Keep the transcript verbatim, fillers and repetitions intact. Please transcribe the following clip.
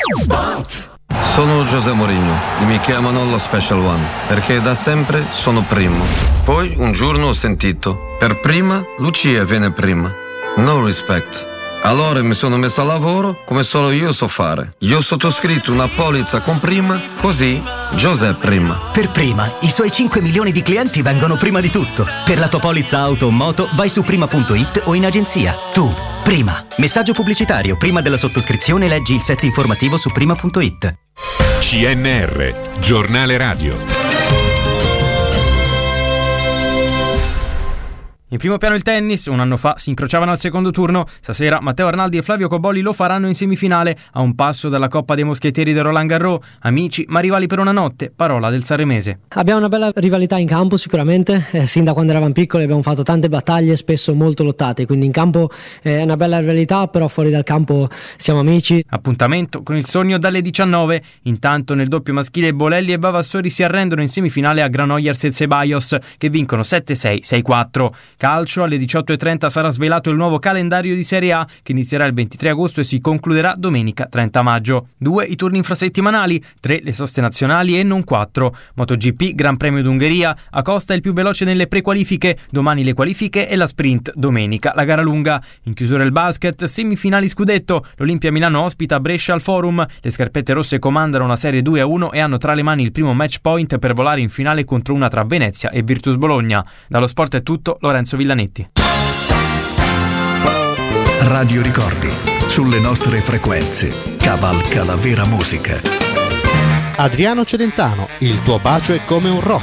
Sono José Mourinho e mi chiamano lo Special One perché da sempre sono primo. Poi un giorno ho sentito: per prima Lucia viene prima. No respect. Allora mi sono messo a lavoro come solo io so fare. Io ho sottoscritto una polizza con prima, così José prima. Per prima, i suoi cinque milioni di clienti vengono prima di tutto. Per la tua polizza auto o moto vai su prima punto it o in agenzia. Tu, prima. Messaggio pubblicitario. Prima della sottoscrizione leggi il set informativo su prima punto it. C N R, giornale radio. In primo piano il tennis, un anno fa si incrociavano al secondo turno, stasera Matteo Arnaldi e Flavio Cobolli lo faranno in semifinale, a un passo dalla Coppa dei Moschettieri del Roland Garros. Amici ma rivali per una notte, parola del saremese. Abbiamo una bella rivalità in campo sicuramente, eh, sin da quando eravamo piccoli abbiamo fatto tante battaglie, spesso molto lottate, quindi in campo è eh, una bella rivalità, però fuori dal campo siamo amici. Appuntamento con il sogno dalle diciannove, intanto nel doppio maschile Bolelli e Vavassori si arrendono in semifinale a Granollers e Ceballos, che vincono sette sei sei quattro. Calcio, alle diciotto e trenta sarà svelato il nuovo calendario di Serie A che inizierà il ventitré agosto e si concluderà domenica trenta maggio. Due i turni infrasettimanali, tre le soste nazionali e non quattro. MotoGP, Gran Premio d'Ungheria, Acosta è il più veloce nelle prequalifiche, domani le qualifiche e la sprint, domenica la gara lunga. In chiusura il basket, semifinali scudetto, l'Olimpia Milano ospita Brescia al Forum, le scarpette rosse comandano una serie due a uno e hanno tra le mani il primo match point per volare in finale contro una tra Venezia e Virtus Bologna. Dallo sport è tutto, Lorenzo Villanetti. Radio Ricordi, sulle nostre frequenze, cavalca la vera musica. Adriano Celentano, il tuo bacio è come un rock.